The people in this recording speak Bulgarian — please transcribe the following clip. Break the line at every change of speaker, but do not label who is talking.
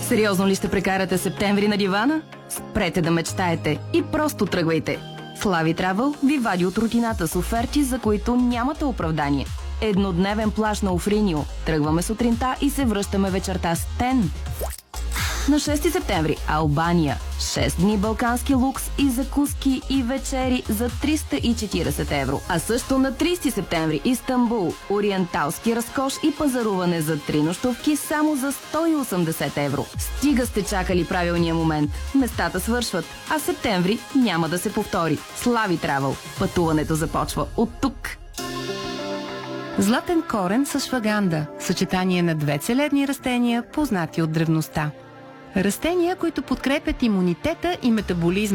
Сериозно ли ще прекарате септември на дивана? Спрете да мечтаете и просто тръгвайте. Слави Травъл ви вади от рутината с оферти, за които нямате оправдание. Еднодневен плаж на Офринио. Тръгваме сутринта и се връщаме вечерта с Тен. На 6 септември Албания. 6 дни балкански лукс и закуски и вечери за 340 евро. А също на 30 септември Истанбул. Ориенталски разкош и пазаруване за 3 нощувки само за 180 евро. Стига сте чакали правилния момент. Местата свършват, а септември няма да се повтори. Слави Травъл. Пътуването започва от тук.
Златен корен с шваганда. Съчетание на две целебни растения, познати от древността. Растения, които подкрепят имунитета и метаболизма.